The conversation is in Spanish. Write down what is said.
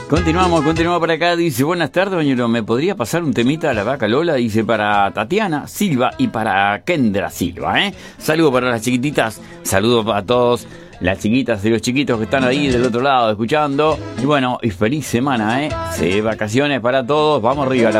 Continuamos por acá. Dice, buenas tardes, Bañuelo. ¿Me podría pasar un temita a la vaca Lola? Dice, para Tatiana Silva y para Kendra Silva, ¿eh? Saludos para las chiquititas. Saludos para todos las chiquitas y los chiquitos que están ahí del otro lado escuchando. Y bueno, y feliz semana, ¿eh? Sí, vacaciones para todos. Vamos arriba.